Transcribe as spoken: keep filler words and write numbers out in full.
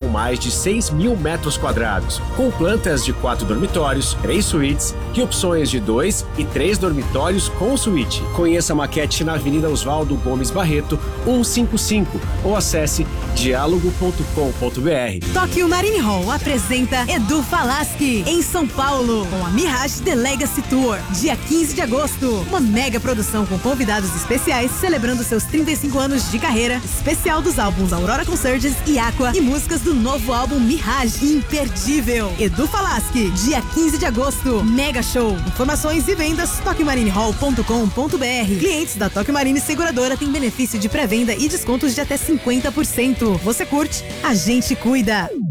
mais de seis mil metros quadrados, com plantas de quatro dormitórios, três suítes e opções de dois e três dormitórios com suíte. Conheça a maquete na Avenida Oswaldo Gomes Barreto, cento e cinquenta e cinco ou acesse diálogo ponto com ponto br. Tóquio Marine Hall apresenta Edu Falaschi em São Paulo com a Mirage The Legacy Tour, dia quinze de agosto. Uma mega produção com convidados especiais celebrando seus trinta e cinco anos de carreira, especial dos álbuns Aurora Consurgence e Aqua e músicas do novo álbum Mirage, imperdível. Edu Falaschi, dia quinze de agosto, mega show. Informações e vendas tóquio marine hall ponto com ponto br. Clientes da Tóquio Marine Seguradora têm benefício de pré-venda e descontos de até cinquenta por cento. Você curte? A gente cuida.